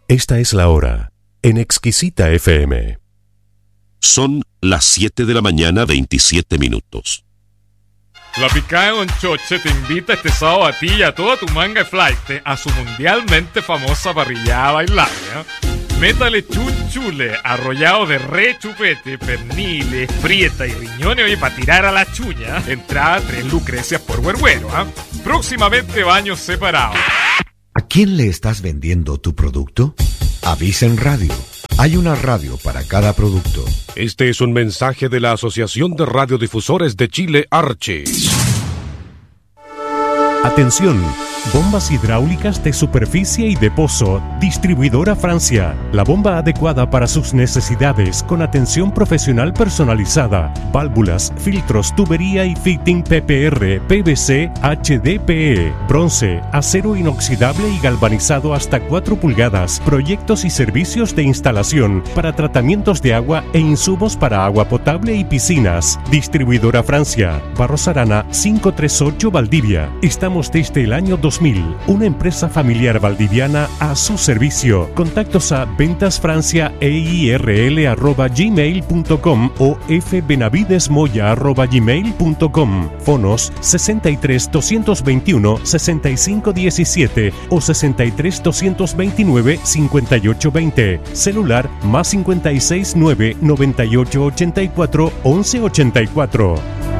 Esta es la hora en Exquisita FM. Son las 7 de la mañana, 27 minutos. La Picada de Don Choche te invita este sábado a ti y a toda tu manga de flight a su mundialmente famosa parrillada bailaria. Métale chunchule, arrollado de re, chupete, perniles, frieta y riñones, oye, para tirar a la chuña. Entrada 3 lucrecias por huerguero, ¿ah? Próximamente baños separados. ¿A quién le estás vendiendo tu producto? Avisen Radio. Hay una radio para cada producto. Este es un mensaje de la Asociación de Radiodifusores de Chile, Archi. Atención, bombas hidráulicas de superficie y de pozo, distribuidora Francia. La bomba adecuada para sus necesidades con atención profesional personalizada. Válvulas, filtros, tubería y fitting PPR, PVC, HDPE, bronce, acero inoxidable y galvanizado hasta 4 pulgadas. Proyectos y servicios de instalación para tratamientos de agua e insumos para agua potable y piscinas. Distribuidora Francia. Barros Arana 538 Valdivia. Estamos desde el año 2000, una empresa familiar valdiviana a su servicio. Contactos a ventasfranciaeirl@gmail.com o fbenavidesmoya@gmail.com. Fonos 63 221 65 17 o 63 229 58 20. Celular más 56 9 98 84 11 84.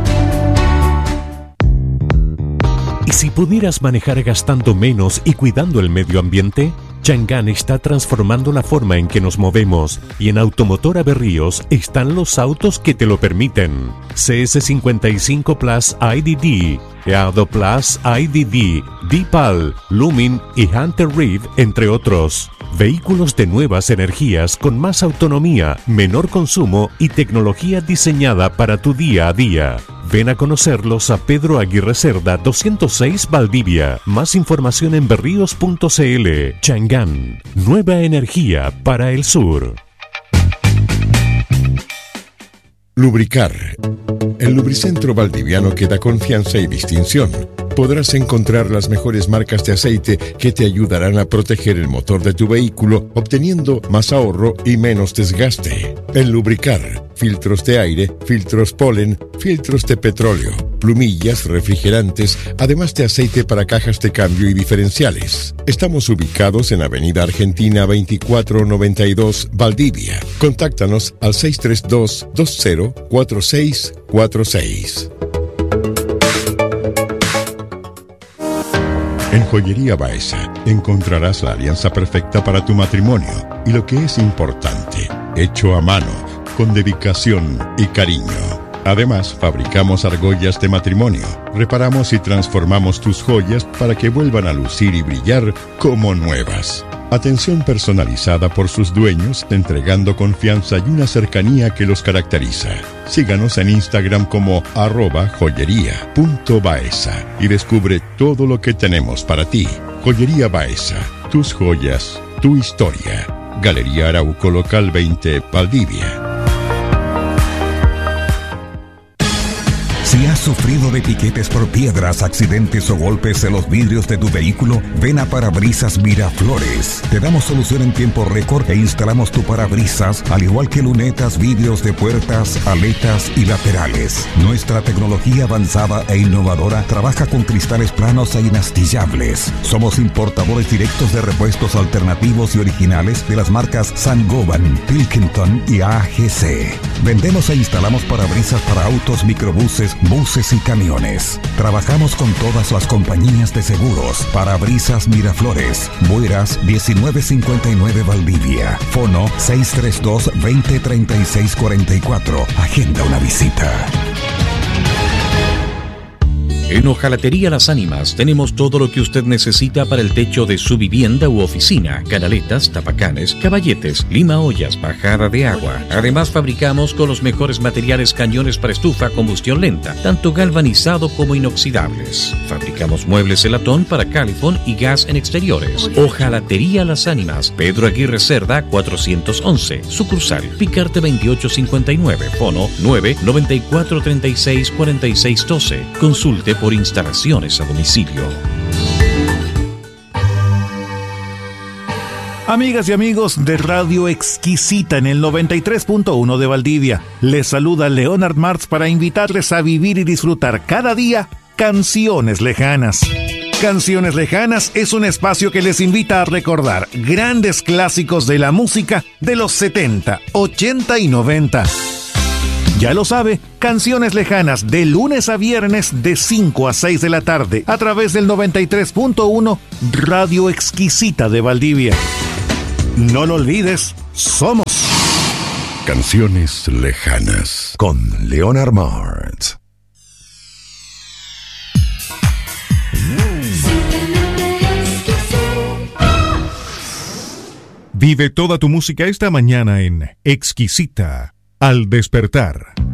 ¿Y si pudieras manejar gastando menos y cuidando el medio ambiente? Chang'an está transformando la forma en que nos movemos y en Automotora Berríos están los autos que te lo permiten. CS55 Plus IDD, Eado Plus IDD, Deepal, Lumin y Hunter Reef, entre otros. Vehículos de nuevas energías con más autonomía, menor consumo y tecnología diseñada para tu día a día. Ven a conocerlos a Pedro Aguirre Cerda 206 Valdivia. Más información en berríos.cl. Chang'an, nueva energía para el sur. Lubricar. El Lubricentro Valdiviano que da confianza y distinción. Podrás encontrar las mejores marcas de aceite que te ayudarán a proteger el motor de tu vehículo, obteniendo más ahorro y menos desgaste. En Lubricar, filtros de aire, filtros polen, filtros de petróleo, plumillas, refrigerantes, además de aceite para cajas de cambio y diferenciales. Estamos ubicados en Avenida Argentina 2492, Valdivia. Contáctanos al 632-204646. En Joyería Baeza encontrarás la alianza perfecta para tu matrimonio y lo que es importante, hecho a mano, con dedicación y cariño. Además, fabricamos argollas de matrimonio, reparamos y transformamos tus joyas para que vuelvan a lucir y brillar como nuevas. Atención personalizada por sus dueños, entregando confianza y una cercanía que los caracteriza. Síganos en Instagram como @joyería.baeza y descubre todo lo que tenemos para ti. Joyería Baeza, tus joyas, tu historia. Galería Arauco, local 20, Valdivia. Si has sufrido de piquetes por piedras, accidentes o golpes en los vidrios de tu vehículo, ven a Parabrisas Miraflores. Te damos solución en tiempo récord e instalamos tu parabrisas, al igual que lunetas, vidrios de puertas, aletas y laterales. Nuestra tecnología avanzada e innovadora trabaja con cristales planos e inastillables. Somos importadores directos de repuestos alternativos y originales de las marcas Saint-Gobain, Pilkington y AGC. Vendemos e instalamos parabrisas para autos, microbuses, buses y camiones. Trabajamos con todas las compañías de seguros. Parabrisas Miraflores, Bueras 1959 Valdivia. Fono 632-203644. Agenda una visita. En Hojalatería Las Ánimas tenemos todo lo que usted necesita para el techo de su vivienda u oficina: canaletas, tapacanes, caballetes, lima ollas, bajada de agua. Además, fabricamos con los mejores materiales cañones para estufa a combustión lenta, tanto galvanizado como inoxidables. Fabricamos muebles de latón para calefón y gas en exteriores. Hojalatería Las Ánimas, Pedro Aguirre Cerda 411, sucursal Picarte 2859, fono 994364612. Consulte por instalaciones a domicilio. Amigas y amigos de Radio Exquisita en el 93.1 de Valdivia, les saluda Leonard Martz para invitarles a vivir y disfrutar cada día Canciones Lejanas. Canciones Lejanas es un espacio que les invita a recordar grandes clásicos de la música de los 70, 80 y 90. Ya lo sabe, Canciones Lejanas de lunes a viernes de 5 a 6 de la tarde a través del 93.1 Radio Exquisita de Valdivia. No lo olvides, somos Canciones Lejanas con Leonard Martz. Vive toda tu música esta mañana en Exquisita al despertar.